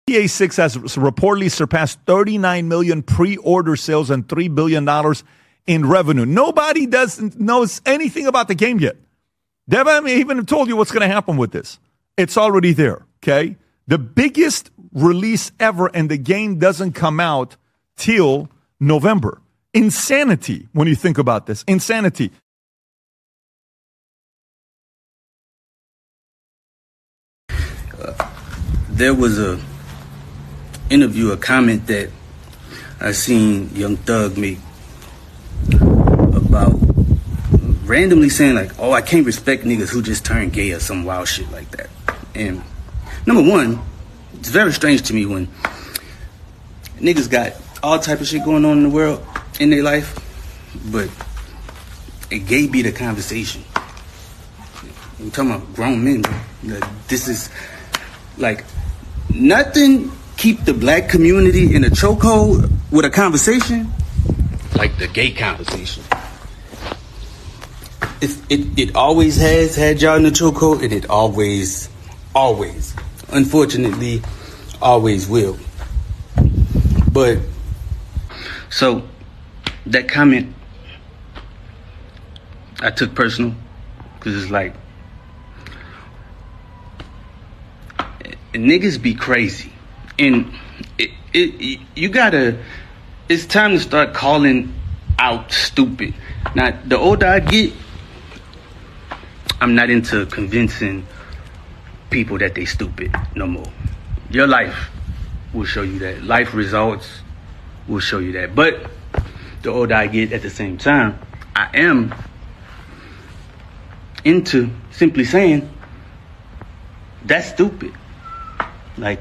GTA 6 has reportedly surpassed 39 million pre-order sales and $3 billion in revenue. Nobody knows anything about the game yet. They haven't even told you what's going to happen with this. It's already there, okay? The biggest release ever, and the game doesn't come out till November. Insanity when you think about this. Insanity. There was a comment that I seen Young Thug make about randomly saying like, oh, I can't respect niggas who just turn gay or some wild shit like that. And number one, it's very strange to me when niggas got all type of shit going on in the world in their life, but a gay be the conversation. I'm talking about grown men. This is like nothing keep the black community in a chokehold with a conversation like the gay conversation. It always has had y'all in the chokehold, and it always, unfortunately, always will. But so that comment I took personal because it's like niggas be crazy, and you gotta. It's time to start calling out stupid. Now, the older I get, I'm not into convincing people that they stupid no more. Your life will show you that. Life results will show you that. But the older I get, at the same time, I am into simply saying that's stupid. Like,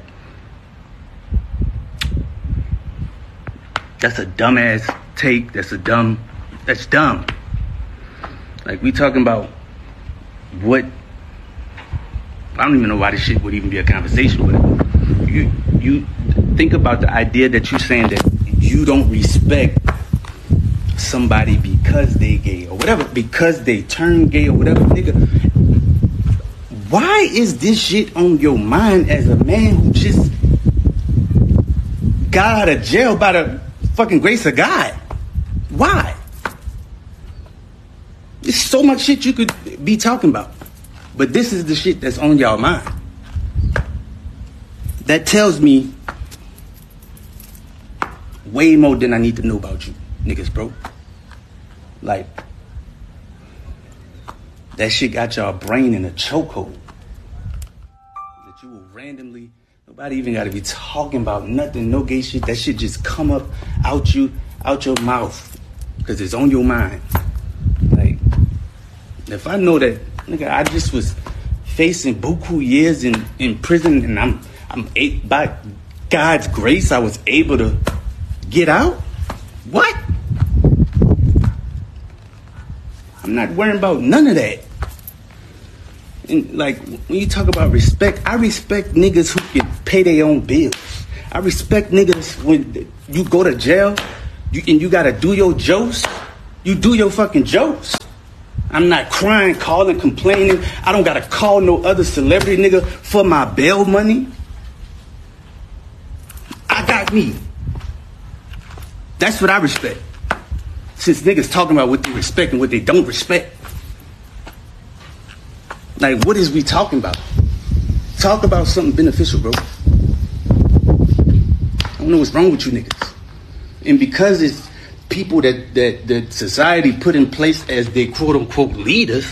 that's a dumbass take. That's dumb. Like, we talking about what, I don't even know why this shit would even be a conversation with. You think about the idea that you're saying that you don't respect somebody because they gay or whatever, because they turn gay or whatever, nigga. Why is this shit on your mind as a man who just got out of jail by the fucking grace of God? Why? There's so much shit you could be talking about. But this is the shit that's on y'all mind. That tells me way more than I need to know about you niggas, bro. Like, that shit got y'all brain in a chokehold. That you will randomly, nobody even gotta be talking about nothing, no gay shit. That shit just come up out your mouth. Cause it's on your mind. Like, if I know that, nigga, I just was facing buku years in prison, and I'm by God's grace, I was able to get out. What? I'm not worrying about none of that. And like, when you talk about respect, I respect niggas who can pay their own bills. I respect niggas when you go to jail and you gotta do your jokes. You do your fucking jokes. I'm not crying, calling, complaining. I don't gotta call no other celebrity nigga for my bail money. I got me. That's what I respect. Since niggas talking about what they respect and what they don't respect. Like, what is we talking about? Talk about something beneficial, bro. I don't know what's wrong with you niggas. And because it's people that society put in place as their quote-unquote leaders.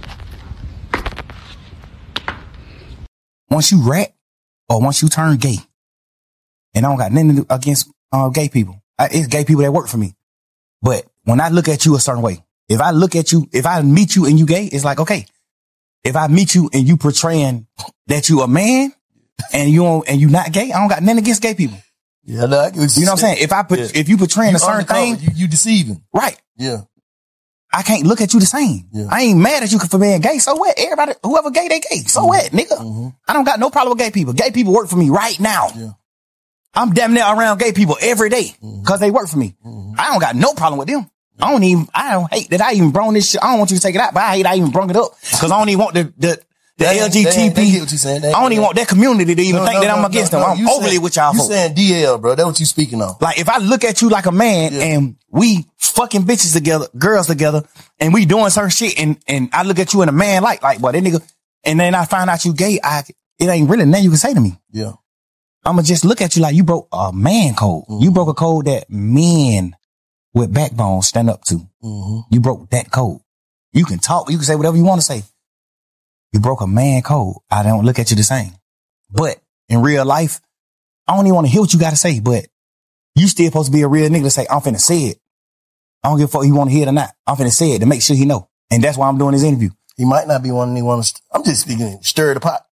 Once you rat or once you turn gay, and I don't got nothing to do against gay people. It's gay people that work for me. But when I look at you a certain way, if I look at you, if I meet you and you gay, it's like, okay. If I meet you and you portraying that you a man and you not gay, I don't got nothing against gay people. Yeah, no, you know what I'm saying? If you portraying a certain thing, you deceiving. Right. Yeah. I can't look at you the same. Yeah. I ain't mad at you for being gay. So what? Everybody, whoever gay, they gay. So what, nigga? Mm-hmm. I don't got no problem with gay people. Gay people work for me right now. Yeah. I'm damn near around gay people every day because they work for me. Mm-hmm. I don't got no problem with them. I don't hate that I even brung this shit. I don't want you to take it out, but I hate I even brung it up because I don't even want the LGBT. They get what you saying. I don't even want that community to even think that I'm against them. I'm overly with y'all. You folks. saying DL, bro? That's what you speaking on. Like if I look at you like a man and we fucking bitches together, girls together, and we doing certain shit, and I look at you in a man like boy, that nigga, and then I find out you gay, it ain't really nothing you can say to me. Yeah. I'ma just look at you like you broke a man code. Mm-hmm. You broke a code that men with backbone stand up to. Mm-hmm. You broke that code. You can talk, you can say whatever you want to say. You broke a man code. I don't look at you the same. But in real life, I don't even want to hear what you got to say, but you still supposed to be a real nigga to say, I'm finna say it. I don't give a fuck if you want to hear it or not. I'm finna say it to make sure he know. And that's why I'm doing this interview. He might not be one that want to, I'm just speaking, stir the pot.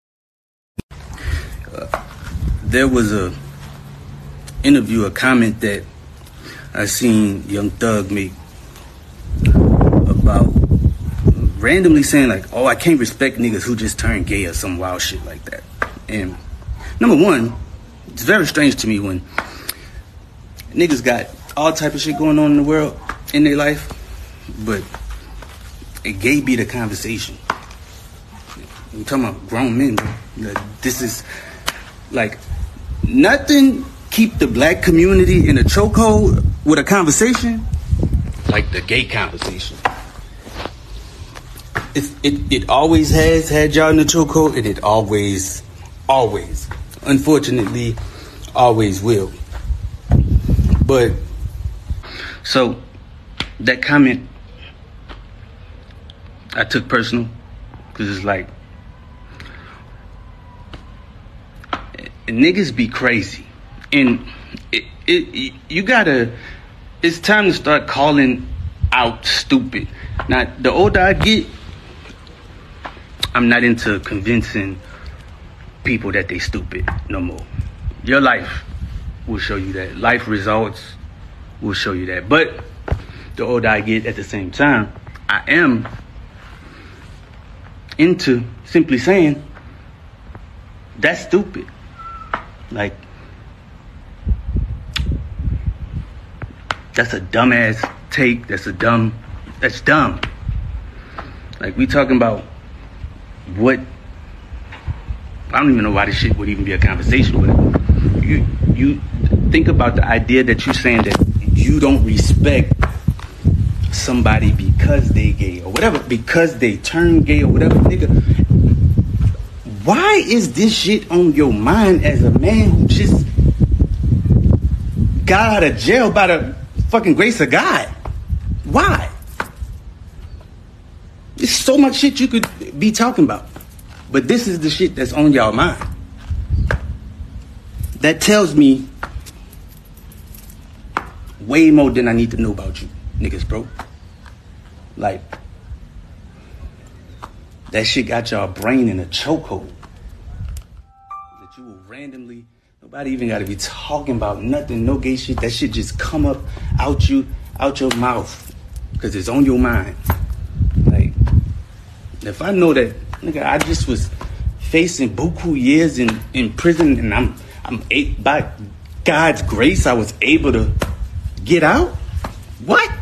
There was a interview, a comment that I seen Young Thug make about randomly saying like, oh, I can't respect niggas who just turn gay or some wild shit like that. And number one, it's very strange to me when niggas got all type of shit going on in the world in their life, but a gay be the conversation. I'm talking about grown men, bro. This is like nothing keep the black community in a chokehold with a conversation like the gay conversation. It always has had y'all in the chokehold, and it always, unfortunately, always will. But so that comment I took personal because it's like niggas be crazy, and you gotta. It's time to start calling out stupid. Now, the older I get, I'm not into convincing people that they stupid no more. Your life will show you that. Life results will show you that. But the older I get, at the same time, I am into simply saying that's stupid. Like, that's a dumbass take. That's dumb. Like, we talking about what, I don't even know why this shit would even be a conversation with. You think about the idea that you're saying that you don't respect somebody because they gay or whatever, because they turn gay or whatever, nigga. Why is this shit on your mind as a man who just got out of jail by the fucking grace of God? Why? There's so much shit you could be talking about. But this is the shit that's on y'all mind. That tells me way more than I need to know about you niggas, bro. Like, that shit got y'all brain in a chokehold. That you will randomly, nobody even gotta be talking about nothing, no gay shit. That shit just come up out your mouth. Cause it's on your mind. Like, if I know that, nigga, I just was facing buku years in prison, and I'm by God's grace, I was able to get out. What?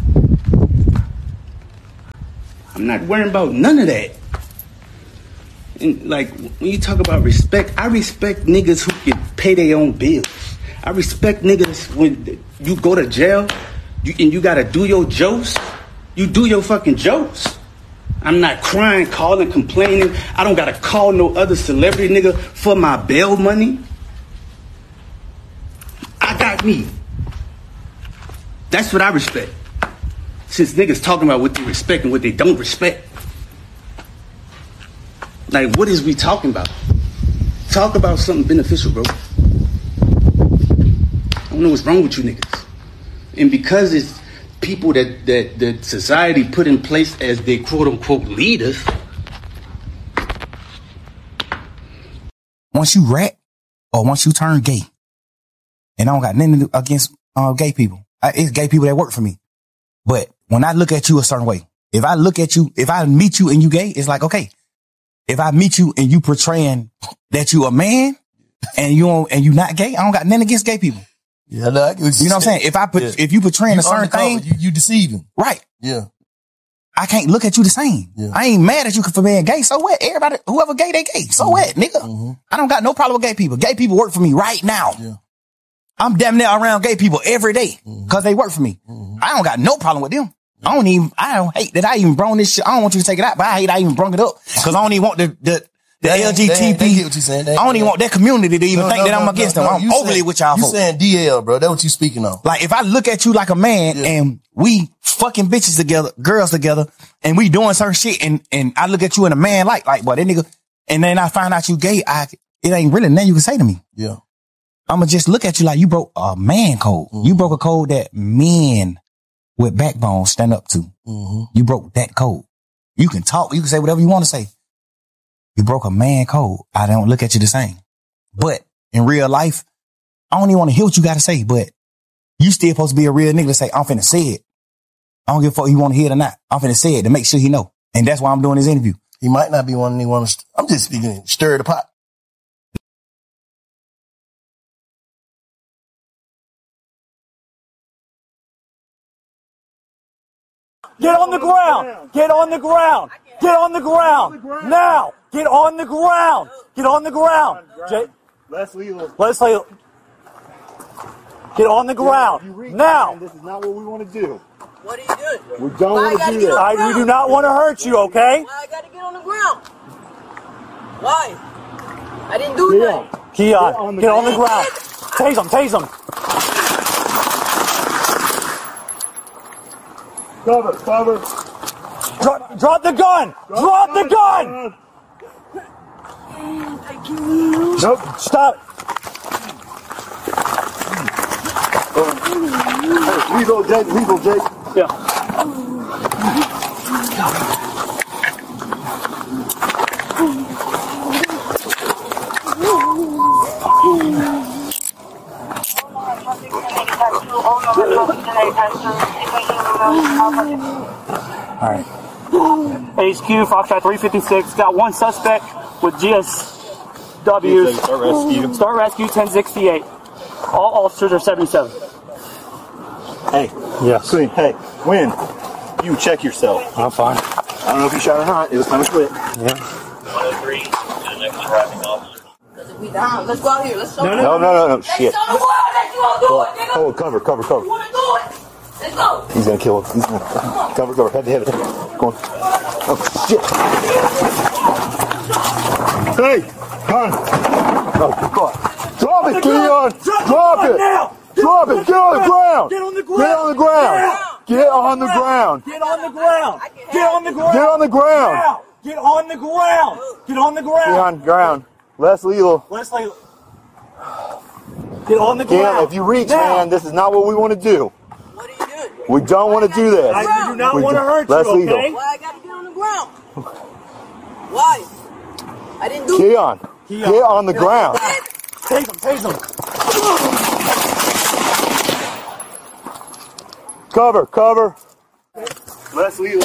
I'm not worrying about none of that. And like, when you talk about respect, I respect niggas who can pay their own bills. I respect niggas when you go to jail and you gotta do your jokes. You do your fucking jokes. I'm not crying, calling, complaining. I don't gotta call no other celebrity nigga for my bail money. I got me. That's what I respect. Since niggas talking about what they respect and what they don't respect. Like, what is we talking about? Talk about something beneficial, bro. I don't know what's wrong with you niggas. And because it's people that society put in place as their quote-unquote leaders. Once you rat or once you turn gay, and I don't got nothing against gay people. It's gay people that work for me. But when I look at you a certain way, if I meet you and you gay, it's like, okay. If I meet you and you portraying that you a man and you not gay, I don't got nothing against gay people. Yeah, no, you know what I'm saying? If you portraying a certain thing, you deceiving. Right. Yeah. I can't look at you the same. Yeah. I ain't mad at you for being gay. So what? Everybody, whoever gay, they gay. So what, nigga? I don't got no problem with gay people. Gay people work for me right now. Yeah. I'm damn near around gay people every day because they work for me. I don't got no problem with them. I don't hate that I even brought this shit. I don't want you to take it out, but I hate I even brought it up because I don't even want the LGBT. They get what you saying. I don't even want that community to even think that I'm against them. I'm overly with y'all. You saying DL, bro. That's what you speaking on. Like, if I look at you like a man and we fucking bitches together, girls together, and we doing certain shit, and I look at you and a man like, boy, that nigga, and then I find out you gay, it ain't really nothing you can say to me. Yeah. I'ma just look at you like you broke a man code. You broke a code that men with backbone stand up to. You broke that code. You can talk, you can say whatever you want to say. You broke a man code. I don't look at you the same. But in real life, I don't even want to hear what you got to say, but you still supposed to be a real nigga to say, I'm finna say it. I don't give a fuck if you want to hear it or not. I'm finna say it to make sure he know. And that's why I'm doing this interview. He might not be one that want to, I'm just speaking, stir the pot. Get on the ground. Get on the ground. Get on the ground. Now. Get on the ground. Get on the ground. Leslie. Get on the ground. Now. This is not what we want to do. What are you doing? We don't want to do this. We do not want to hurt you, okay? Why I gotta get on the ground? Why? I didn't do nothing. Keon, get on the ground. Tase him. Cover. Drop the gun. Drop the gun. Nope. Stop. Lethal, Jake. Yeah. All right. HQ, Foxtrot 356, got one suspect with GSW. Start rescue 1068. All officers are 77. Hey. Yes. Clean. Hey. Win. You check yourself. I'm fine. I don't know if you shot or not. It was kind of quick. Yeah. 103 to the next arriving officer. We down. Let's go out here. Let's show No. Shit. Let's show the world that you won't do it, nigga. Oh, cover. You want to do it? Let's go. He's gonna kill him. Cover. Heavy. Go on. Oh, shit. Hey, Con. Oh, God. Drop it, Keon. Drop it. Now. Drop it. Get on the ground. Get on the ground. Get on the ground. Get on the ground. Get on the ground. Get on the ground. Get on the ground. Now. Get on the ground. Get on the ground. Get on the ground. Less lethal. Leslie. Get on the ground. Keon, if you reach, now. man, this is not what we want to do. What are you doing? We don't want to do this. I do not want to hurt Less you, lethal. okay? Why I gotta get on the ground? Why? I didn't do Keon, get on the ground. Tase him. Cover. Leslie.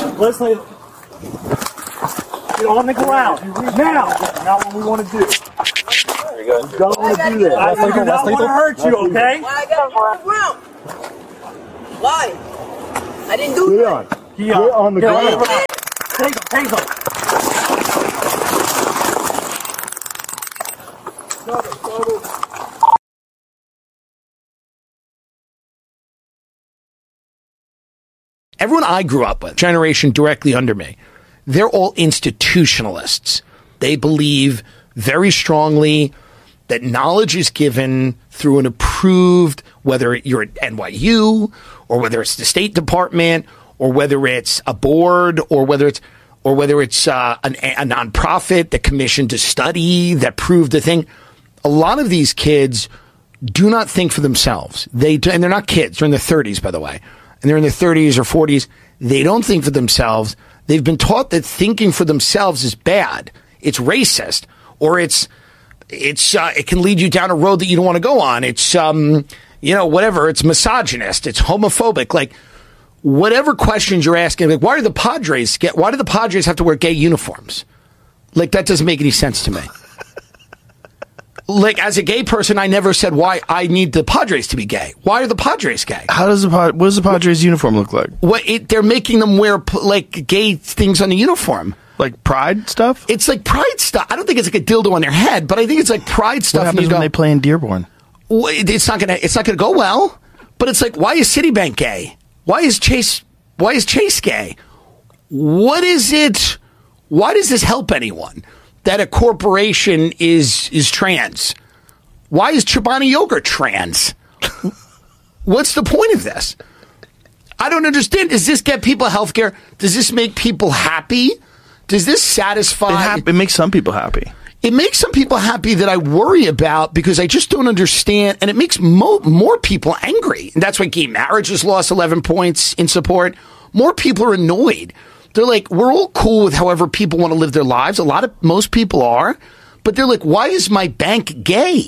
Get on the ground. Now. That's not what we want to do. There you go. We don't want to do this. I do not want to hurt you, okay? Why I gotta get on the ground? Why? I didn't do Keon, get on the ground. Tase him. Everyone I grew up with, generation directly under me, they're all institutionalists. They believe very strongly that knowledge is given through an approved, whether you're at NYU or whether it's the State Department or whether it's a board or whether it's a nonprofit that commissioned a study that proved the thing. A lot of these kids do not think for themselves. And they're not kids. They're in their 30s, by the way. And they're in their 30s or 40s. They don't think for themselves. They've been taught that thinking for themselves is bad. It's racist, or it can lead you down a road that you don't want to go on. It's whatever. It's misogynist. It's homophobic. Like, whatever questions you're asking, like, why do the Padres have to wear gay uniforms? Like, that doesn't make any sense to me. Like, as a gay person, I never said why I need the Padres to be gay. Why are the Padres gay? What does the Padres uniform look like? They're making them wear like gay things on the uniform. Like pride stuff? It's like pride stuff. I don't think it's like a dildo on their head, but I think it's like pride stuff. What happens when they play in Dearborn? It's not gonna go well. But it's like, why is Citibank gay? Why is Chase gay? What is it? Why does this help anyone that a corporation is trans? Why is Chobani Yogurt trans? What's the point of this? I don't understand. Does this get people health care? Does this make people happy? Does this satisfy? It makes some people happy. It makes some people happy that I worry about because I just don't understand. And it makes more people angry. And that's why gay marriage has lost 11 points in support. More people are annoyed. They're like, we're all cool with however people want to live their lives. Most people are. But they're like, why is my bank gay?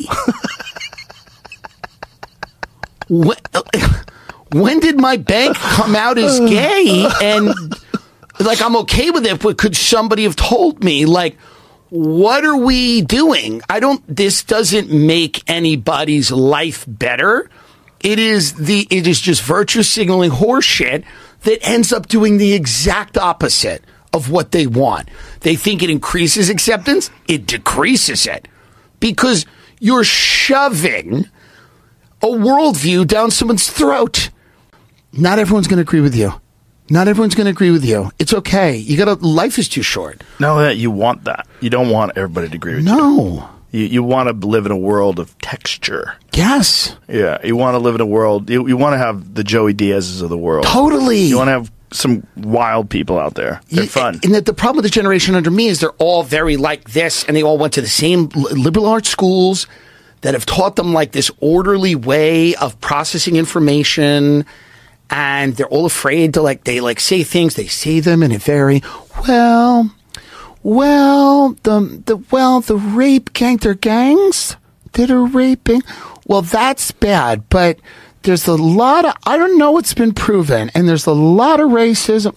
When did my bank come out as gay? And like, I'm okay with it, but could somebody have told me, like, what are we doing? This doesn't make anybody's life better. It is just virtue signaling horseshit that ends up doing the exact opposite of what they want. They think it increases acceptance. It decreases it because you're shoving a worldview down someone's throat. Not everyone's going to agree with you. Not everyone's going to agree with you. It's okay. Life is too short. No, that you want that. You don't want everybody to agree with you. No. You want to live in a world of texture. Yes. Yeah. You want to live in a world. You want to have the Joey Diaz's of the world. Totally. You want to have some wild people out there. They're fun. And the problem with the generation under me is they're all very like this, and they all went to the same liberal arts schools that have taught them like this orderly way of processing information. And they're all afraid to they say things. They say them in a very the rape gang. They're gangs that are raping. Well, that's bad, but there's a lot of I don't know what's been proven, and there's a lot of racism.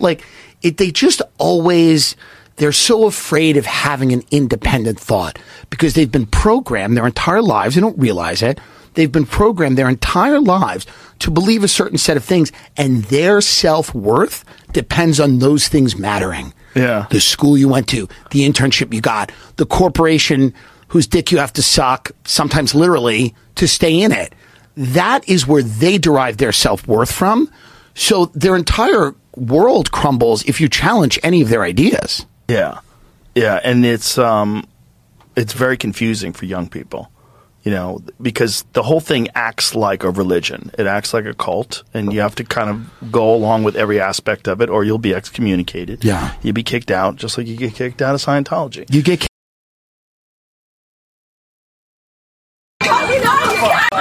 They're so afraid of having an independent thought because they've been programmed their entire lives. They don't realize it. They've been programmed their entire lives to believe a certain set of things, and their self-worth depends on those things mattering. Yeah. The school you went to, the internship you got, the corporation whose dick you have to suck, sometimes literally, to stay in it. That is where they derive their self-worth from. So their entire world crumbles if you challenge any of their ideas. Yeah. Yeah, and it's very confusing for young people. Because the whole thing acts like a religion. It acts like a cult, and you have to kind of go along with every aspect of it, or you'll be excommunicated. Yeah. You'll be kicked out, just like you get kicked out of Scientology. You get